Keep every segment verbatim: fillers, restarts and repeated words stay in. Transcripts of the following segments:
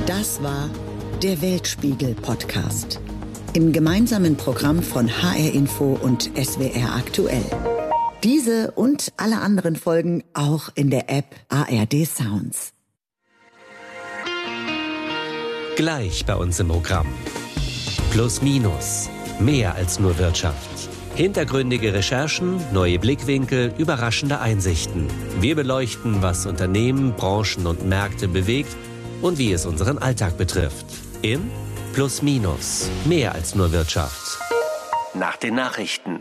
Das war der Weltspiegel-Podcast. Im gemeinsamen Programm von H R Info und S W R Aktuell. Diese und alle anderen Folgen auch in der App A R D Sounds. Gleich bei uns im Programm. Plus Minus. Mehr als nur Wirtschaft. Hintergründige Recherchen, neue Blickwinkel, überraschende Einsichten. Wir beleuchten, was Unternehmen, Branchen und Märkte bewegt und wie es unseren Alltag betrifft. In Plus Minus. Mehr als nur Wirtschaft. Nach den Nachrichten.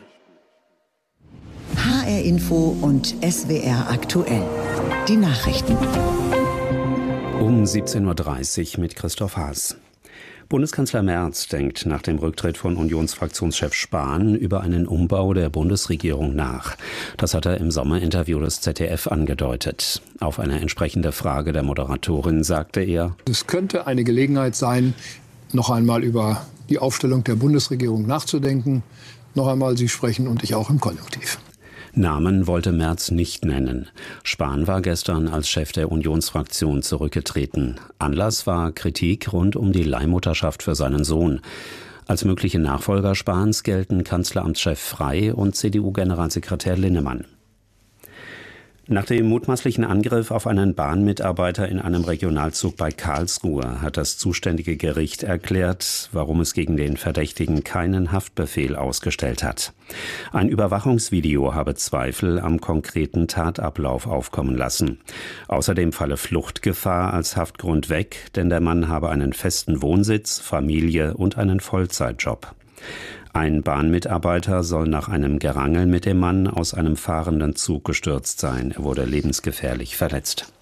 H R Info und S W R Aktuell. Die Nachrichten. Um siebzehn Uhr dreißig mit Christoph Haas. Bundeskanzler Merz denkt nach dem Rücktritt von Unionsfraktionschef Spahn über einen Umbau der Bundesregierung nach. Das hat er im Sommerinterview des Z D F angedeutet. Auf eine entsprechende Frage der Moderatorin sagte er: Es könnte eine Gelegenheit sein, noch einmal über die Aufstellung der Bundesregierung nachzudenken. Noch einmal, Sie sprechen und ich auch im Konjunktiv. Namen wollte Merz nicht nennen. Spahn war gestern als Chef der Unionsfraktion zurückgetreten. Anlass war Kritik rund um die Leihmutterschaft für seinen Sohn. Als mögliche Nachfolger Spahns gelten Kanzleramtschef Frey und C D U-Generalsekretär Linnemann. Nach dem mutmaßlichen Angriff auf einen Bahnmitarbeiter in einem Regionalzug bei Karlsruhe hat das zuständige Gericht erklärt, warum es gegen den Verdächtigen keinen Haftbefehl ausgestellt hat. Ein Überwachungsvideo habe Zweifel am konkreten Tatablauf aufkommen lassen. Außerdem falle Fluchtgefahr als Haftgrund weg, denn der Mann habe einen festen Wohnsitz, Familie und einen Vollzeitjob. Ein Bahnmitarbeiter soll nach einem Gerangel mit dem Mann aus einem fahrenden Zug gestürzt sein. Er wurde lebensgefährlich verletzt.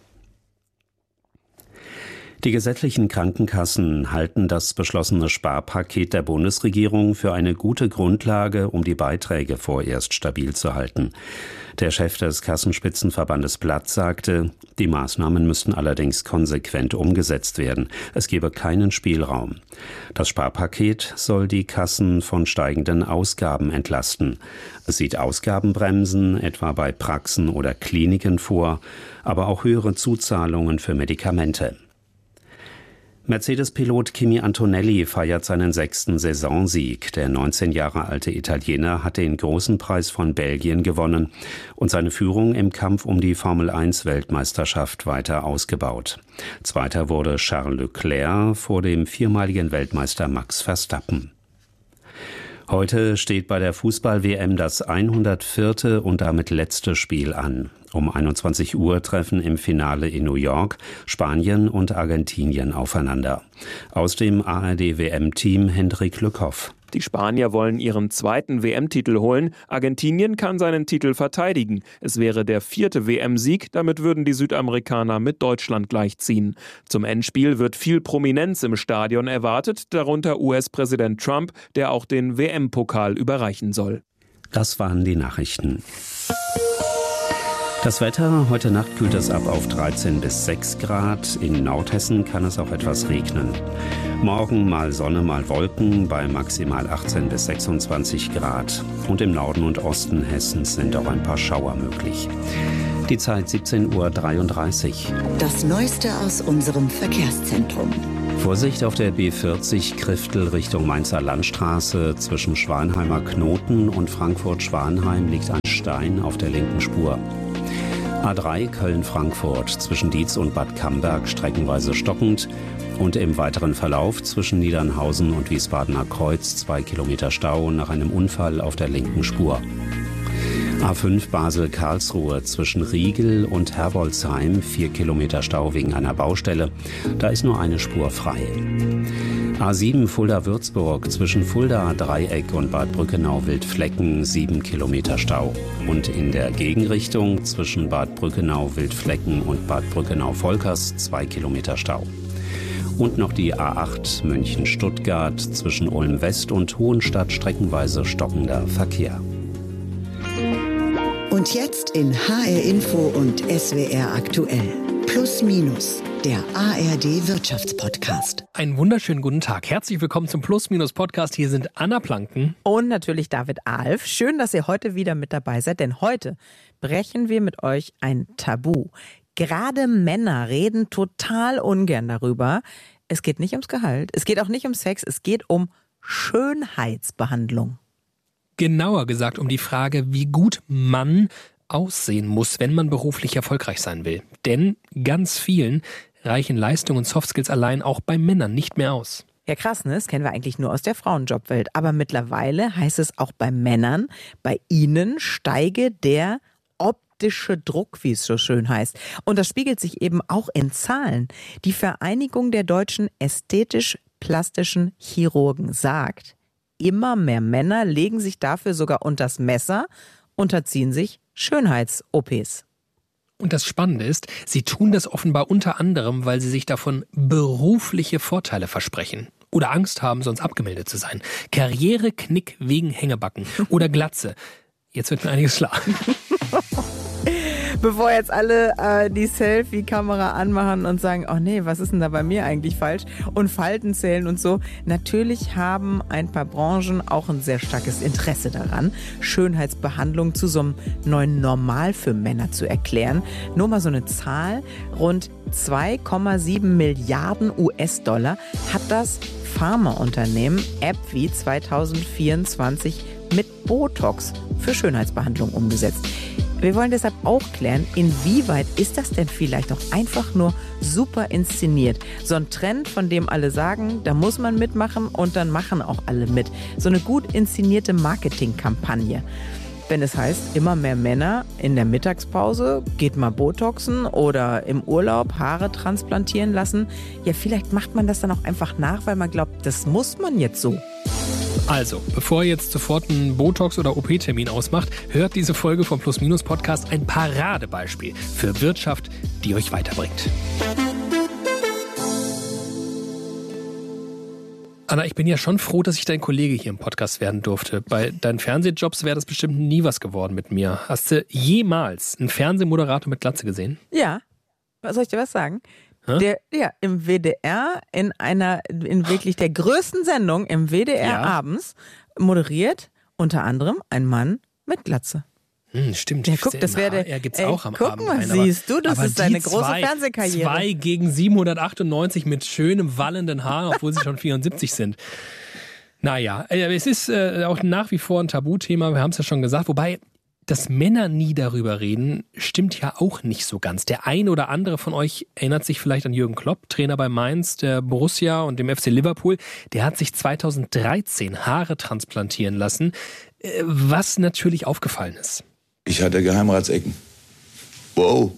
Die gesetzlichen Krankenkassen halten das beschlossene Sparpaket der Bundesregierung für eine gute Grundlage, um die Beiträge vorerst stabil zu halten. Der Chef des Kassenspitzenverbandes Blatt sagte, die Maßnahmen müssten allerdings konsequent umgesetzt werden. Es gebe keinen Spielraum. Das Sparpaket soll die Kassen von steigenden Ausgaben entlasten. Es sieht Ausgabenbremsen, etwa bei Praxen oder Kliniken vor, aber auch höhere Zuzahlungen für Medikamente. Mercedes-Pilot Kimi Antonelli feiert seinen sechsten Saisonsieg. Der neunzehn Jahre alte Italiener hat den großen Preis von Belgien gewonnen und seine Führung im Kampf um die Formel eins Weltmeisterschaft weiter ausgebaut. Zweiter wurde Charles Leclerc vor dem viermaligen Weltmeister Max Verstappen. Heute steht bei der Fußball-W M das hundertvierte und damit letzte Spiel an. Um einundzwanzig Uhr treffen im Finale in New York Spanien und Argentinien aufeinander. Aus dem A R D-W M-Team Hendrik Lückhoff. Die Spanier wollen ihren zweiten W M-Titel holen. Argentinien kann seinen Titel verteidigen. Es wäre der vierte W M-Sieg. Damit würden die Südamerikaner mit Deutschland gleichziehen. Zum Endspiel wird viel Prominenz im Stadion erwartet, darunter U S-Präsident Trump, der auch den W M-Pokal überreichen soll. Das waren die Nachrichten. Das Wetter, heute Nacht kühlt es ab auf dreizehn bis sechs Grad. In Nordhessen kann es auch etwas regnen. Morgen mal Sonne, mal Wolken bei maximal achtzehn bis sechsundzwanzig Grad. Und im Norden und Osten Hessens sind auch ein paar Schauer möglich. Die Zeit siebzehn Uhr dreiunddreißig. Das Neueste aus unserem Verkehrszentrum. Vorsicht auf der B vierzig Kriftel Richtung Mainzer Landstraße. Zwischen Schwanheimer Knoten und Frankfurt-Schwanheim liegt ein Stein auf der linken Spur. A drei Köln-Frankfurt zwischen Dietz und Bad Camberg streckenweise stockend und im weiteren Verlauf zwischen Niedernhausen und Wiesbadener Kreuz zwei Kilometer Stau nach einem Unfall auf der linken Spur. A fünf Basel-Karlsruhe zwischen Riegel und Herbolzheim vier Kilometer Stau wegen einer Baustelle. Da ist nur eine Spur frei. A sieben Fulda-Würzburg zwischen Fulda-Dreieck und Bad Brückenau-Wildflecken sieben Kilometer Stau. Und in der Gegenrichtung zwischen Bad Brückenau-Wildflecken und Bad Brückenau-Volkers zwei Kilometer Stau. Und noch die A acht München-Stuttgart zwischen Ulm-West und Hohenstadt streckenweise stockender Verkehr. Und jetzt in H R Info und S W R Aktuell. Plus Minus, der A R D Wirtschaftspodcast. Einen wunderschönen guten Tag. Herzlich willkommen zum Plus Minus Podcast. Hier sind Anna Planken und natürlich David Alf. Schön, dass ihr heute wieder mit dabei seid, denn heute brechen wir mit euch ein Tabu. Gerade Männer reden total ungern darüber, Es geht nicht ums Gehalt, es geht auch nicht um Sex, es geht um Schönheitsbehandlung. Genauer gesagt um die Frage, wie gut man aussehen muss, wenn man beruflich erfolgreich sein will. Denn ganz vielen reichen Leistung und Softskills allein auch bei Männern nicht mehr aus. Ja, krass, ne? Das kennen wir eigentlich nur aus der Frauenjobwelt. Aber mittlerweile heißt es auch bei Männern, bei ihnen steige der optische Druck, wie es so schön heißt. Und das spiegelt sich eben auch in Zahlen. Die Vereinigung der deutschen ästhetisch-plastischen Chirurgen sagt, immer mehr Männer legen sich dafür sogar unters Messer, unterziehen sich Schönheits-O Ps. Und das Spannende ist, sie tun das offenbar unter anderem, weil sie sich davon berufliche Vorteile versprechen. Oder Angst haben, sonst abgemeldet zu sein. Karriereknick wegen Hängebacken oder Glatze. Jetzt wird mir einiges klar. Bevor jetzt alle äh, die Selfie-Kamera anmachen und sagen, oh nee, was ist denn da bei mir eigentlich falsch? Und Falten zählen und so. Natürlich haben ein paar Branchen auch ein sehr starkes Interesse daran, Schönheitsbehandlung zu so einem neuen Normal für Männer zu erklären. Nur mal so eine Zahl, rund zwei Komma sieben Milliarden U S-Dollar hat das Pharmaunternehmen AbbVie zwanzig vierundzwanzig mit Botox für Schönheitsbehandlung umgesetzt. Wir wollen deshalb auch klären, inwieweit ist das denn vielleicht auch einfach nur super inszeniert? So ein Trend, von dem alle sagen, da muss man mitmachen und dann machen auch alle mit. So eine gut inszenierte Marketingkampagne. Wenn es heißt, immer mehr Männer in der Mittagspause, geht mal Botoxen oder im Urlaub Haare transplantieren lassen. Ja, vielleicht macht man das dann auch einfach nach, weil man glaubt, das muss man jetzt so. Also, bevor ihr jetzt sofort einen Botox- oder O P-Termin ausmacht, hört diese Folge vom Plus-Minus-Podcast, ein Paradebeispiel für Wirtschaft, die euch weiterbringt. Anna, ich bin ja schon froh, dass ich dein Kollege hier im Podcast werden durfte. Bei deinen Fernsehjobs wäre das bestimmt nie was geworden mit mir. Hast du jemals einen Fernsehmoderator mit Glatze gesehen? Ja. Soll ich dir was sagen? Der, ja, im W D R, in einer, in wirklich der größten Sendung im W D R ja. abends, moderiert unter anderem ein Mann mit Glatze. Hm, stimmt. Ja, guck, das wäre der. Er gibt's ey, auch am guck Abend. Mal, ein, siehst du, das aber ist deine große zwei, Fernsehkarriere. Zwei gegen siebenhundertachtundneunzig mit schönem wallenden Haar, obwohl sie schon vierundsiebzig sind. Naja, es ist äh, auch nach wie vor ein Tabuthema, wir haben es ja schon gesagt, wobei dass Männer nie darüber reden, stimmt ja auch nicht so ganz. Der ein oder andere von euch erinnert sich vielleicht an Jürgen Klopp, Trainer bei Mainz, der Borussia und dem F C Liverpool. Der hat sich zweitausenddreizehn Haare transplantieren lassen, was natürlich aufgefallen ist. Ich hatte Geheimratsecken. Wow.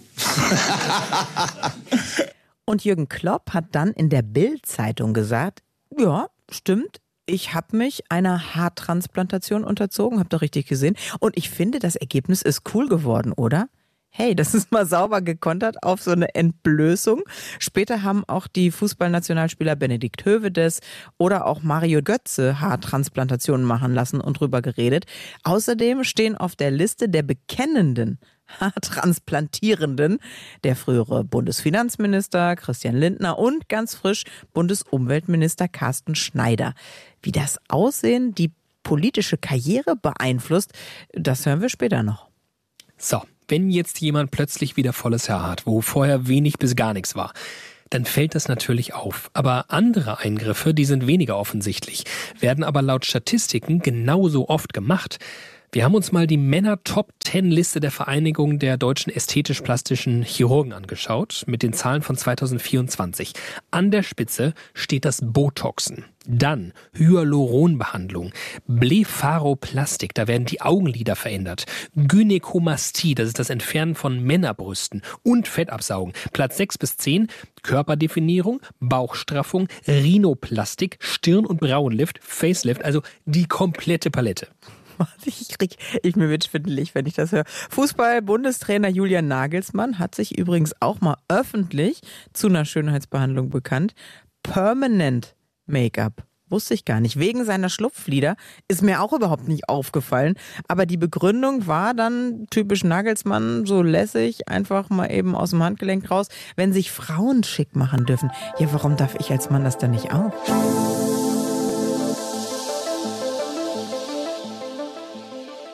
Und Jürgen Klopp hat dann in der Bild-Zeitung gesagt, ja, stimmt. Ich habe mich einer Haartransplantation unterzogen, habt ihr richtig gesehen. Und ich finde, das Ergebnis ist cool geworden, oder? Hey, das ist mal sauber gekontert auf so eine Entblößung. Später haben auch die Fußballnationalspieler Benedikt Hövedes oder auch Mario Götze Haartransplantationen machen lassen und drüber geredet. Außerdem stehen auf der Liste der bekennenden Haartransplantierenden der frühere Bundesfinanzminister Christian Lindner und ganz frisch Bundesumweltminister Carsten Schneider. Wie das Aussehen die politische Karriere beeinflusst, das hören wir später noch. So, wenn jetzt jemand plötzlich wieder volles Haar hat, wo vorher wenig bis gar nichts war, dann fällt das natürlich auf. Aber andere Eingriffe, die sind weniger offensichtlich, werden aber laut Statistiken genauso oft gemacht. Wir haben uns mal die Männer-Top-zehn-Liste der Vereinigung der deutschen ästhetisch-plastischen Chirurgen angeschaut, mit den Zahlen von zweitausendvierundzwanzig. An der Spitze steht das Botoxen. Dann Hyaluronbehandlung, Blepharoplastik, da werden die Augenlider verändert, Gynäkomastie, das ist das Entfernen von Männerbrüsten und Fettabsaugen. Platz sechs bis zehn, Körperdefinierung, Bauchstraffung, Rhinoplastik, Stirn- und Brauenlift, Facelift, also die komplette Palette. Ich krieg, ich mir wird schwindelig, wenn ich das höre. Fußball-Bundestrainer Julian Nagelsmann hat sich übrigens auch mal öffentlich zu einer Schönheitsbehandlung bekannt. Permanent Make-up. Wusste ich gar nicht. Wegen seiner Schlupflider ist mir auch überhaupt nicht aufgefallen. Aber die Begründung war dann typisch Nagelsmann, so lässig, einfach mal eben aus dem Handgelenk raus. Wenn sich Frauen schick machen dürfen, ja, warum darf ich als Mann das dann nicht auch? Und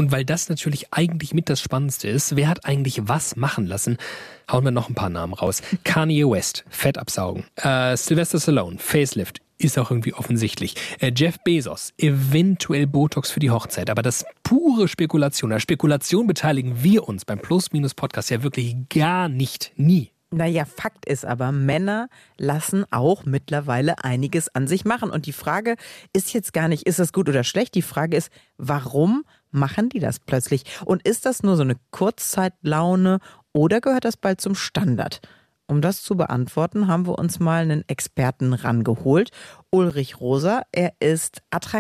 Und weil das natürlich eigentlich mit das Spannendste ist, wer hat eigentlich was machen lassen, hauen wir noch ein paar Namen raus. Kanye West, Fett absaugen. Äh, Sylvester Stallone, Facelift, ist auch irgendwie offensichtlich. Äh, Jeff Bezos, eventuell Botox für die Hochzeit. Aber das pure Spekulation, an Spekulation beteiligen wir uns beim Plus-Minus-Podcast ja wirklich gar nicht, nie. Naja, Fakt ist aber, Männer lassen auch mittlerweile einiges an sich machen. Und die Frage ist jetzt gar nicht, ist das gut oder schlecht? Die Frage ist, warum machen die das plötzlich? Und ist das nur so eine Kurzzeit-Laune oder gehört das bald zum Standard? Um das zu beantworten, haben wir uns mal einen Experten rangeholt. Ulrich Rosa, er ist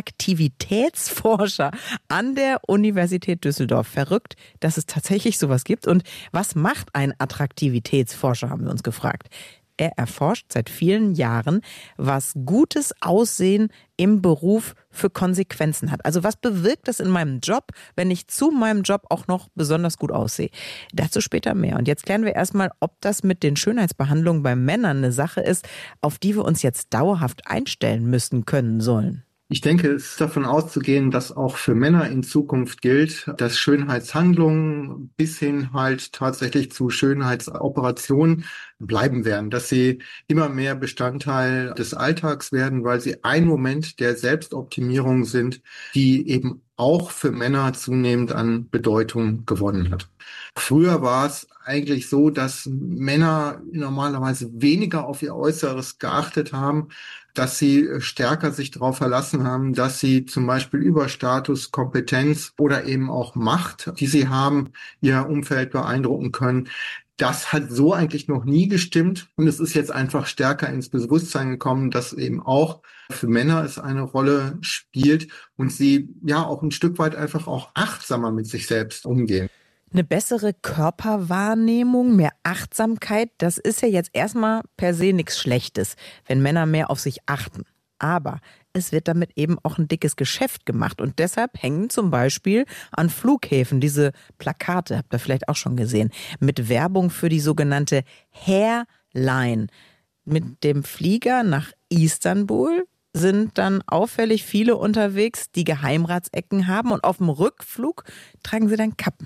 Attraktivitätsforscher an der Universität Düsseldorf. Verrückt, dass es tatsächlich sowas gibt. Und was macht ein Attraktivitätsforscher, haben wir uns gefragt. Er erforscht seit vielen Jahren, was gutes Aussehen im Beruf für Konsequenzen hat. Also was bewirkt das in meinem Job, wenn ich zu meinem Job auch noch besonders gut aussehe? Dazu später mehr. Und jetzt klären wir erstmal, ob das mit den Schönheitsbehandlungen bei Männern eine Sache ist, auf die wir uns jetzt dauerhaft einstellen müssen können sollen. Ich denke, es ist davon auszugehen, dass auch für Männer in Zukunft gilt, dass Schönheitshandlungen bis hin halt tatsächlich zu Schönheitsoperationen bleiben werden, dass sie immer mehr Bestandteil des Alltags werden, weil sie ein Moment der Selbstoptimierung sind, die eben auch für Männer zunehmend an Bedeutung gewonnen hat. Früher war es eigentlich so, dass Männer normalerweise weniger auf ihr Äußeres geachtet haben, dass sie stärker sich darauf verlassen haben, dass sie zum Beispiel über Status, Kompetenz oder eben auch Macht, die sie haben, ihr Umfeld beeindrucken können. Das hat so eigentlich noch nie gestimmt und es ist jetzt einfach stärker ins Bewusstsein gekommen, dass eben auch für Männer es eine Rolle spielt und sie ja auch ein Stück weit einfach auch achtsamer mit sich selbst umgehen. Eine bessere Körperwahrnehmung, mehr Achtsamkeit, das ist ja jetzt erstmal per se nichts Schlechtes, wenn Männer mehr auf sich achten. Aber es wird damit eben auch ein dickes Geschäft gemacht und deshalb hängen zum Beispiel an Flughäfen diese Plakate, habt ihr vielleicht auch schon gesehen, mit Werbung für die sogenannte Hairline. Mit dem Flieger nach Istanbul sind dann auffällig viele unterwegs, die Geheimratsecken haben und auf dem Rückflug tragen sie dann Kappen.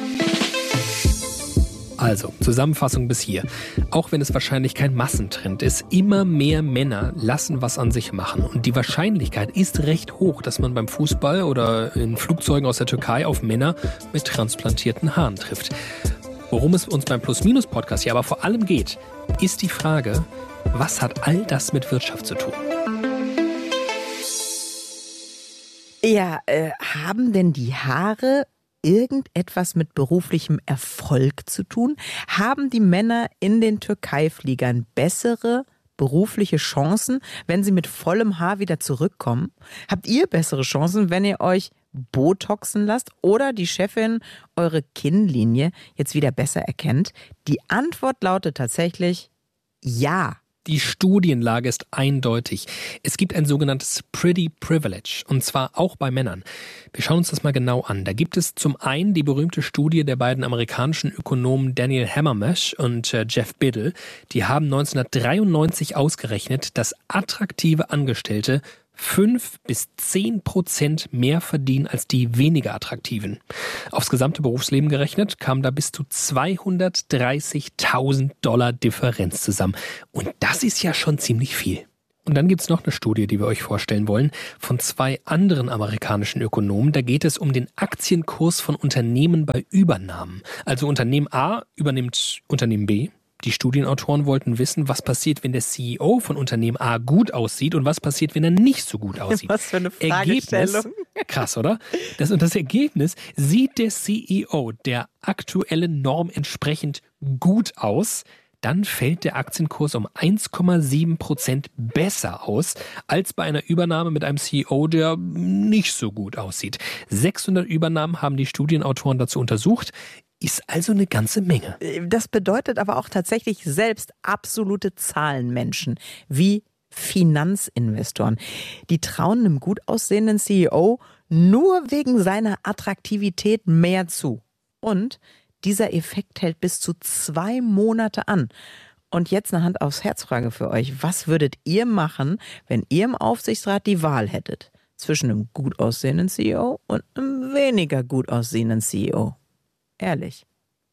Also, Zusammenfassung bis hier. Auch wenn es wahrscheinlich kein Massentrend ist, immer mehr Männer lassen was an sich machen. Und die Wahrscheinlichkeit ist recht hoch, dass man beim Fußball oder in Flugzeugen aus der Türkei auf Männer mit transplantierten Haaren trifft. Worum es uns beim Plus-Minus-Podcast ja aber vor allem geht, ist die Frage, was hat all das mit Wirtschaft zu tun? Ja, äh, haben denn die Haare irgendetwas mit beruflichem Erfolg zu tun? Haben die Männer in den Türkei-Fliegern bessere berufliche Chancen, wenn sie mit vollem Haar wieder zurückkommen? Habt ihr bessere Chancen, wenn ihr euch botoxen lasst oder die Chefin eure Kinnlinie jetzt wieder besser erkennt? Die Antwort lautet tatsächlich ja. Die Studienlage ist eindeutig. Es gibt ein sogenanntes Pretty Privilege, und zwar auch bei Männern. Wir schauen uns das mal genau an. Da gibt es zum einen die berühmte Studie der beiden amerikanischen Ökonomen Daniel Hammermesh und äh, Jeff Biddle. Die haben neunzehnhundertdreiundneunzig ausgerechnet, dass attraktive Angestellte fünf bis zehn Prozent mehr verdienen als die weniger attraktiven. Aufs gesamte Berufsleben gerechnet kam da bis zu zweihundertdreißigtausend Dollar Differenz zusammen. Und das ist ja schon ziemlich viel. Und dann gibt's noch eine Studie, die wir euch vorstellen wollen, von zwei anderen amerikanischen Ökonomen. Da geht es um den Aktienkurs von Unternehmen bei Übernahmen. Also Unternehmen A übernimmt Unternehmen B. Die Studienautoren wollten wissen, was passiert, wenn der C E O von Unternehmen A gut aussieht und was passiert, wenn er nicht so gut aussieht. Was für eine Fragestellung. Ergebnis, krass, oder? Das, und das Ergebnis, sieht der C E O der aktuellen Norm entsprechend gut aus, dann fällt der Aktienkurs um eins Komma sieben Prozent besser aus, als bei einer Übernahme mit einem C E O, der nicht so gut aussieht. sechshundert Übernahmen haben die Studienautoren dazu untersucht. Ist also eine ganze Menge. Das bedeutet aber auch tatsächlich selbst absolute Zahlenmenschen, wie Finanzinvestoren. Die trauen einem gut aussehenden C E O nur wegen seiner Attraktivität mehr zu. Und dieser Effekt hält bis zu zwei Monate an. Und jetzt eine Hand aufs Herzfrage für euch. Was würdet ihr machen, wenn ihr im Aufsichtsrat die Wahl hättet? Zwischen einem gut aussehenden C E O und einem weniger gut aussehenden C E O. Ehrlich.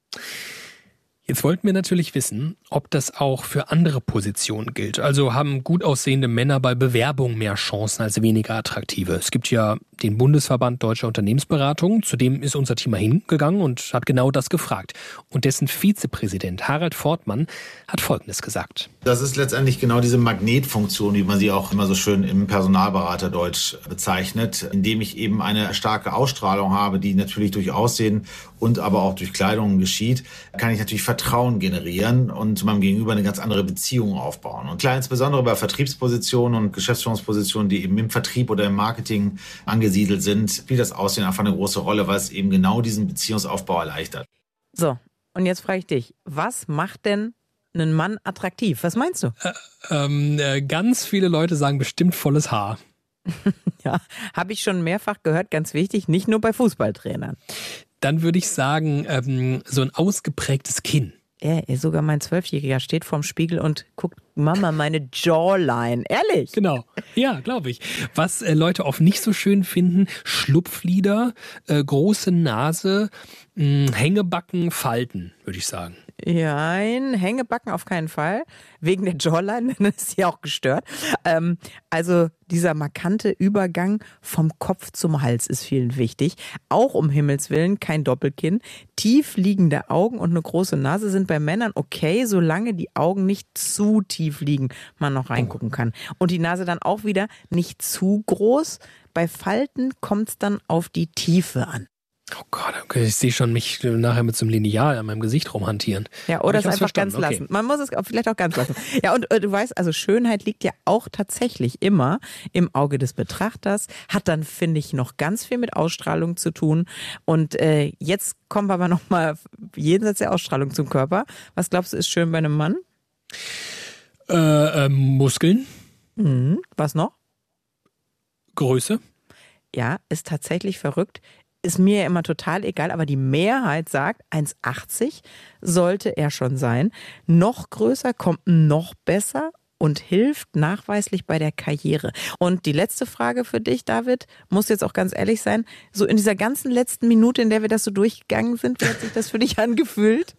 Jetzt wollten wir natürlich wissen, ob das auch für andere Positionen gilt. Also haben gut aussehende Männer bei Bewerbungen mehr Chancen als weniger attraktive. Es gibt ja den Bundesverband Deutscher Unternehmensberatung, zu dem ist unser Team mal hingegangen und hat genau das gefragt. Und dessen Vizepräsident Harald Fortmann hat Folgendes gesagt. Das ist letztendlich genau diese Magnetfunktion, wie man sie auch immer so schön im Personalberaterdeutsch bezeichnet, indem ich eben eine starke Ausstrahlung habe, die natürlich durch Aussehen und aber auch durch Kleidung geschieht, kann ich natürlich Vertrauen generieren und meinem Gegenüber eine ganz andere Beziehung aufbauen. Und klar, insbesondere bei Vertriebspositionen und Geschäftsführungspositionen, die eben im Vertrieb oder im Marketing angesiedelt sind, spielt das Aussehen einfach eine große Rolle, weil es eben genau diesen Beziehungsaufbau erleichtert. So, und jetzt frage ich dich, was macht denn einen Mann attraktiv? Was meinst du? Äh, ähm, äh, ganz viele Leute sagen bestimmt volles Haar. Ja, habe ich schon mehrfach gehört, ganz wichtig, nicht nur bei Fußballtrainern. Dann würde ich sagen, ähm, so ein ausgeprägtes Kinn. Ja, sogar mein Zwölfjähriger steht vorm Spiegel und guckt, Mama, meine Jawline. Ehrlich? Genau. Ja, glaube ich. Was äh, Leute oft nicht so schön finden, Schlupflider, äh, große Nase, mh, Hängebacken, Falten, würde ich sagen. Ja, ein Hängebacken auf keinen Fall. Wegen der Jawline, dann ist sie auch gestört. Ähm, also dieser markante Übergang vom Kopf zum Hals ist vielen wichtig. Auch um Himmels Willen kein Doppelkinn. Tief liegende Augen und eine große Nase sind bei Männern okay, solange die Augen nicht zu tief liegen, man noch reingucken kann. Und die Nase dann auch wieder nicht zu groß. Bei Falten kommt es dann auf die Tiefe an. Oh Gott, okay, ich sehe schon mich nachher mit so einem Lineal an meinem Gesicht rumhantieren. Ja, oder es einfach ganz okay. lassen. Man muss es vielleicht auch ganz lassen. Ja, und äh, du weißt, also Schönheit liegt ja auch tatsächlich immer im Auge des Betrachters, hat dann, finde ich, noch ganz viel mit Ausstrahlung zu tun. Und äh, jetzt kommen wir aber nochmal jenseits der Ausstrahlung zum Körper. Was glaubst du, ist schön bei einem Mann? Äh, äh, Muskeln. Mhm. Was noch? Größe. Ja, ist tatsächlich verrückt. Ist mir ja immer total egal, aber die Mehrheit sagt, eins achtzig sollte er schon sein. Noch größer kommt noch besser und hilft nachweislich bei der Karriere. Und die letzte Frage für dich, David, muss jetzt auch ganz ehrlich sein, so in dieser ganzen letzten Minute, in der wir das so durchgegangen sind, wie hat sich das für dich angefühlt?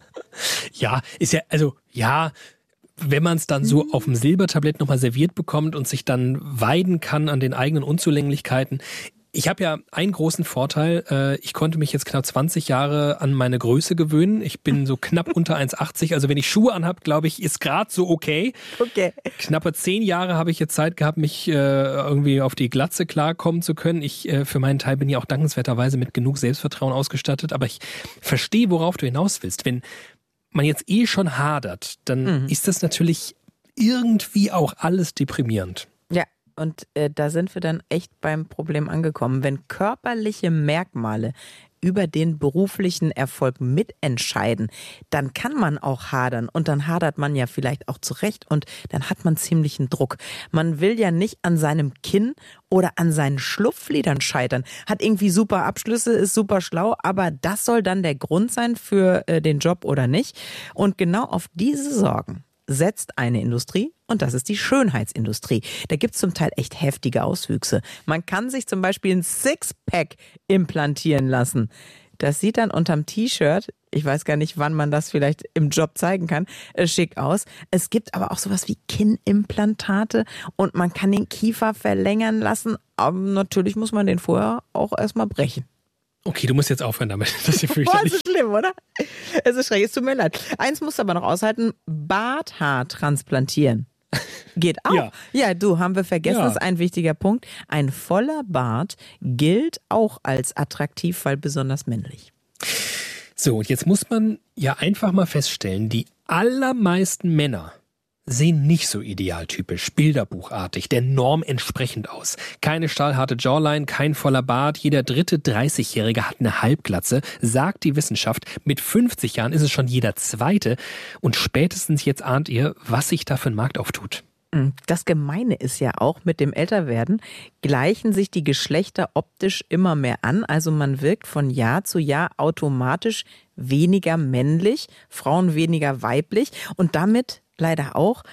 Ja, ist ja, also, ja, wenn man es dann so auf dem Silbertablett nochmal serviert bekommt und sich dann weiden kann an den eigenen Unzulänglichkeiten. Ich habe ja einen großen Vorteil, ich konnte mich jetzt knapp zwanzig Jahre an meine Größe gewöhnen. Ich bin so knapp unter eins achtzig, also wenn ich Schuhe anhab, glaube ich, ist gerade so okay. Okay. Knappe zehn Jahre habe ich jetzt Zeit gehabt, mich irgendwie auf die Glatze klarkommen zu können. Ich für meinen Teil bin ja auch dankenswerterweise mit genug Selbstvertrauen ausgestattet, aber ich verstehe, worauf du hinaus willst. Wenn man jetzt eh schon hadert, dann mhm. ist das natürlich irgendwie auch alles deprimierend. Ja. Und äh, da sind wir dann echt beim Problem angekommen. Wenn körperliche Merkmale über den beruflichen Erfolg mitentscheiden, dann kann man auch hadern. Und dann hadert man ja vielleicht auch zurecht. Und dann hat man ziemlichen Druck. Man will ja nicht an seinem Kinn oder an seinen Schlupflidern scheitern. Hat irgendwie super Abschlüsse, ist super schlau. Aber das soll dann der Grund sein für äh, den Job oder nicht. Und genau auf diese Sorgen setzt eine Industrie, und das ist die Schönheitsindustrie. Da gibt es zum Teil echt heftige Auswüchse. Man kann sich zum Beispiel ein Sixpack implantieren lassen. Das sieht dann unterm T-Shirt, ich weiß gar nicht, wann man das vielleicht im Job zeigen kann, äh, schick aus. Es gibt aber auch sowas wie Kinnimplantate und man kann den Kiefer verlängern lassen. Aber natürlich muss man den vorher auch erstmal brechen. Okay, du musst jetzt aufhören damit. Das ist ja fürchterlich. Boah, ist schlimm, oder? Es ist schrecklich, es tut mir leid. Eins musst du aber noch aushalten, Barthaar transplantieren. Geht auch. Ja, ja du, haben wir vergessen, ja. Das ist ein wichtiger Punkt. Ein voller Bart gilt auch als attraktiv, weil besonders männlich. So, und jetzt muss man ja einfach mal feststellen, die allermeisten Männer sehen nicht so idealtypisch, bilderbuchartig, der Norm entsprechend aus. Keine stahlharte Jawline, kein voller Bart, jeder dritte dreißigjährige hat eine Halbglatze, sagt die Wissenschaft. Mit fünfzig Jahren ist es schon jeder zweite und spätestens jetzt ahnt ihr, was sich da für ein Markt auftut. Das Gemeine ist ja auch, mit dem Älterwerden gleichen sich die Geschlechter optisch immer mehr an. Also man wirkt von Jahr zu Jahr automatisch weniger männlich, Frauen weniger weiblich und damit leider auch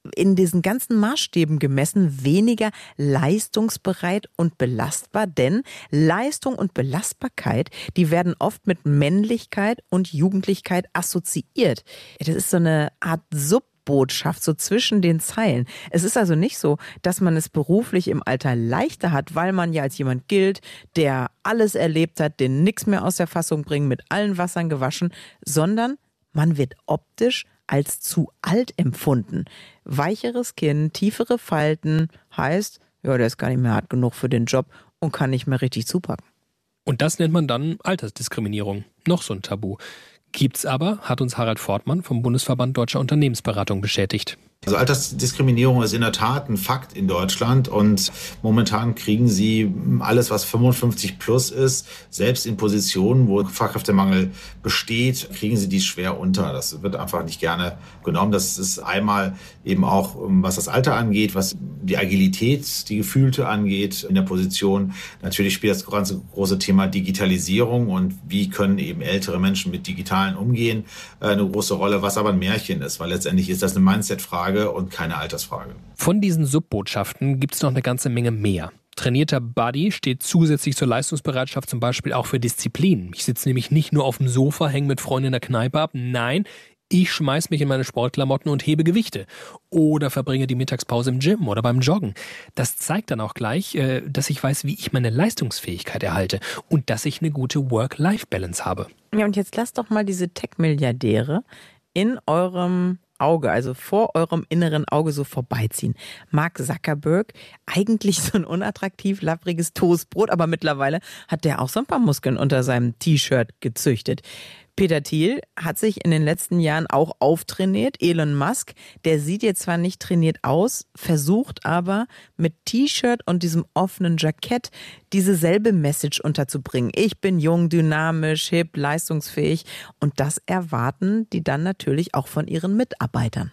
in diesen ganzen Maßstäben gemessen weniger leistungsbereit und belastbar, denn Leistung und Belastbarkeit, die werden oft mit Männlichkeit und Jugendlichkeit assoziiert. Das ist so eine Art Subbotschaft, so zwischen den Zeilen. Es ist also nicht so, dass man es beruflich im Alter leichter hat, weil man ja als jemand gilt, der alles erlebt hat, den nichts mehr aus der Fassung bringt, mit allen Wassern gewaschen, sondern man wird optisch als zu alt empfunden. Weicheres Kinn, tiefere Falten heißt, ja, der ist gar nicht mehr hart genug für den Job und kann nicht mehr richtig zupacken. Und das nennt man dann Altersdiskriminierung. Noch so ein Tabu. Gibt's aber, hat uns Harald Fortmann vom Bundesverband Deutscher Unternehmensberatung bestätigt. Also Altersdiskriminierung ist in der Tat ein Fakt in Deutschland und momentan kriegen sie alles, was fünfundfünfzig plus ist, selbst in Positionen, wo Fachkräftemangel besteht, kriegen sie dies schwer unter. Das wird einfach nicht gerne genommen. Das ist einmal eben auch, was das Alter angeht, was die Agilität, die Gefühlte angeht in der Position. Natürlich spielt das ganze große Thema Digitalisierung und wie können eben ältere Menschen mit Digitalen umgehen, eine große Rolle, was aber ein Märchen ist, weil letztendlich ist das eine Mindset-Frage und keine Altersfrage. Von diesen Subbotschaften gibt es noch eine ganze Menge mehr. Trainierter Buddy steht zusätzlich zur Leistungsbereitschaft zum Beispiel auch für Disziplin. Ich sitze nämlich nicht nur auf dem Sofa, hänge mit Freunden in der Kneipe ab. Nein, ich schmeiß mich in meine Sportklamotten und hebe Gewichte. Oder verbringe die Mittagspause im Gym oder beim Joggen. Das zeigt dann auch gleich, dass ich weiß, wie ich meine Leistungsfähigkeit erhalte und dass ich eine gute Work-Life-Balance habe. Ja, und jetzt lasst doch mal diese Tech-Milliardäre in eurem Auge, also vor eurem inneren Auge so vorbeiziehen. Mark Zuckerberg, eigentlich so ein unattraktiv lappriges Toastbrot, aber mittlerweile hat der auch so ein paar Muskeln unter seinem T-Shirt gezüchtet. Peter Thiel hat sich in den letzten Jahren auch auftrainiert. Elon Musk, der sieht jetzt zwar nicht trainiert aus, versucht aber mit T-Shirt und diesem offenen Jackett diese selbe Message unterzubringen. Ich bin jung, dynamisch, hip, leistungsfähig und das erwarten die dann natürlich auch von ihren Mitarbeitern.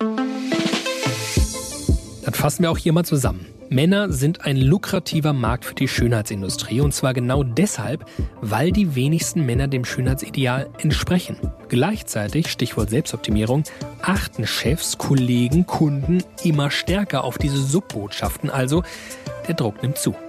Dann fassen wir auch hier mal zusammen. Männer sind ein lukrativer Markt für die Schönheitsindustrie und zwar genau deshalb, weil die wenigsten Männer dem Schönheitsideal entsprechen. Gleichzeitig, Stichwort Selbstoptimierung, achten Chefs, Kollegen, Kunden immer stärker auf diese Subbotschaften, also der Druck nimmt zu.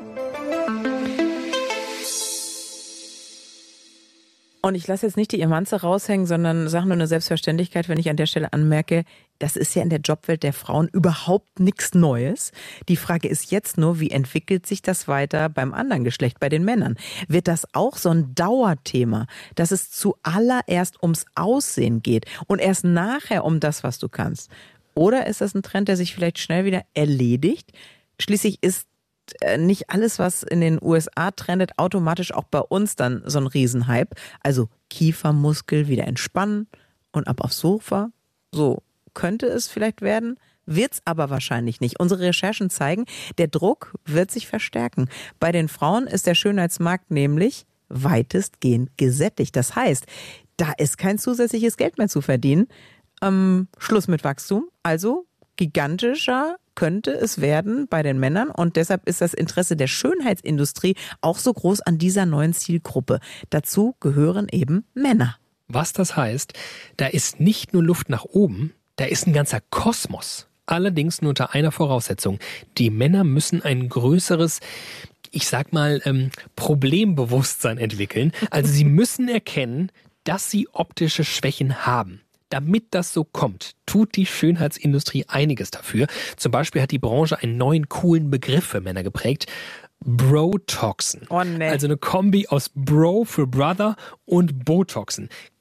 Und ich lasse jetzt nicht die Emanze raushängen, sondern sage nur eine Selbstverständlichkeit, wenn ich an der Stelle anmerke, das ist ja in der Jobwelt der Frauen überhaupt nichts Neues. Die Frage ist jetzt nur, wie entwickelt sich das weiter beim anderen Geschlecht, bei den Männern? Wird das auch so ein Dauerthema, dass es zuallererst ums Aussehen geht und erst nachher um das, was du kannst? Oder ist das ein Trend, der sich vielleicht schnell wieder erledigt? Schließlich ist nicht alles, was in den U S A trendet, automatisch auch bei uns dann so ein Riesenhype. Also Kiefermuskel wieder entspannen und ab aufs Sofa. So könnte es vielleicht werden, wird's aber wahrscheinlich nicht. Unsere Recherchen zeigen, der Druck wird sich verstärken. Bei den Frauen ist der Schönheitsmarkt nämlich weitestgehend gesättigt. Das heißt, da ist kein zusätzliches Geld mehr zu verdienen. Ähm, Schluss mit Wachstum, also gigantischer könnte es werden bei den Männern und deshalb ist das Interesse der Schönheitsindustrie auch so groß an dieser neuen Zielgruppe. Dazu gehören eben Männer. Was das heißt, da ist nicht nur Luft nach oben, da ist ein ganzer Kosmos. Allerdings nur unter einer Voraussetzung. Die Männer müssen ein größeres, ich sag mal, ähm, Problembewusstsein entwickeln. Also sie müssen erkennen, dass sie optische Schwächen haben. Damit das so kommt, tut die Schönheitsindustrie einiges dafür. Zum Beispiel hat die Branche einen neuen coolen Begriff für Männer geprägt. Brotoxen. Oh nee. Also eine Kombi aus Bro für Brother und Botoxen.